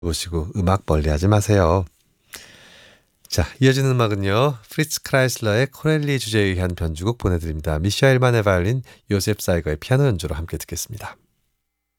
보시고 음악 멀리하지 마세요. 자, 이어지는 음악은요. 프리츠 크라이슬러의 코렐리 주제에 의한 변주곡 보내드립니다. 미샤엘 만의 바이올린, 요셉 사이거의 피아노 연주로 함께 듣겠습니다.